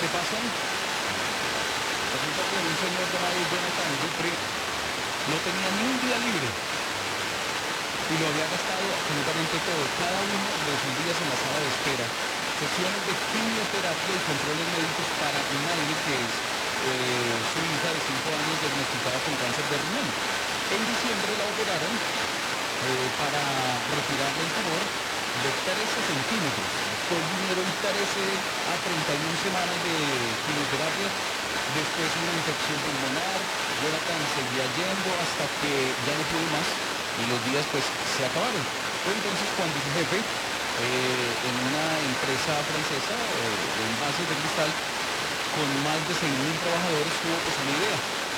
¿Qué pasó? Resulta que un señor llamado Jonathan Dupre no tenía ni un día libre y lo había gastado absolutamente todo, cada uno de sus días en la sala de espera, sesiones de quimioterapia y controles médicos para Naile, que es su hija de 5 años diagnosticada con cáncer de riñón. En diciembre la operaron para retirarle el tumor de 13 centímetros. Después vinieron 13 a 31 semanas de quimioterapia, después una infección pulmonar. Jonathan seguía yendo hasta que ya no pudo más y los días pues se acabaron. Fue entonces cuando su jefe, en una empresa francesa de envases de cristal con más de 6.000 trabajadores, tuvo pues una idea.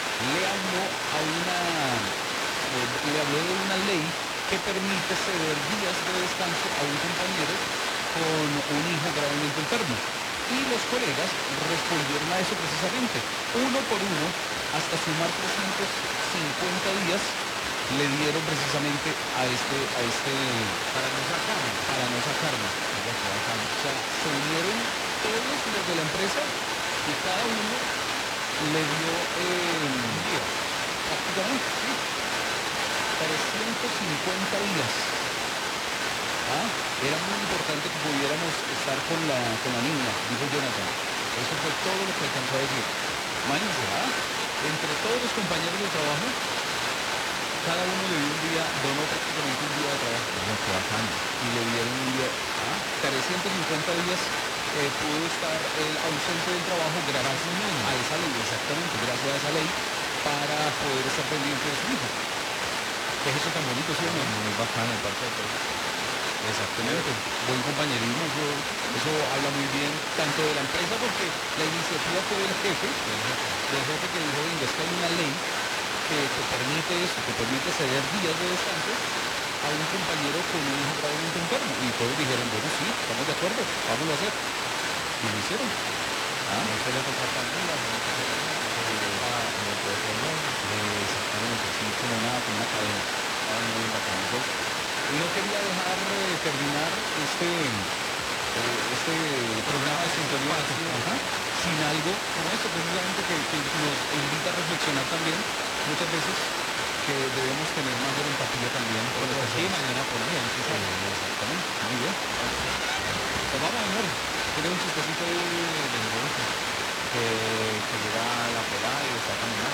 Le habló de una ley que permite ceder días de descanso a un compañero con un hijo gravemente enfermo. Y los colegas respondieron a eso precisamente, uno por uno, hasta sumar 350 días, le dieron precisamente a este para no sacarlo. O sea, se unieron todos los de la empresa y cada uno le dio prácticamente, sí, 350 días. Ah, era muy importante que pudiéramos estar con la niña, dijo Jonathan. Eso fue todo lo que alcanzó a decir. Imagínense, entre todos los compañeros de trabajo, cada uno le dio un día, donó prácticamente un día de trabajo. Qué bacano. Y le dieron un día, 350 días pudo estar ausente del trabajo gracias a esa ley, exactamente, gracias a esa ley, para poder estar pendiente de su hijo. ¿Qué es eso tan bonito, sí o no? Muy bacano, de parte de todos. Exactamente, buen compañerismo, eso habla muy bien tanto de la empresa porque la iniciativa fue del jefe que dijo, venga, es que hay una ley que te permite eso, que permite ceder días de descanso a un compañero con un hijo gravemente enfermo. Y todos dijeron, bueno, sí, estamos de acuerdo, vámonos a hacer. Y lo hicieron. No se le toca familia, no se le puede ser, no. Exactamente, sí, como una cadena. Muy bacano. Entonces, no quería dejar terminar este programa de sintonía sin algo como esto, precisamente que nos invita a reflexionar también muchas veces que debemos tener mayor empatía también por las personas. Mañana por mí, sí, sí. Exactamente, muy bien. Pues vamos, amor. Tiene un chistecito ahí De negocio. Que llega a la pelada y está caminando.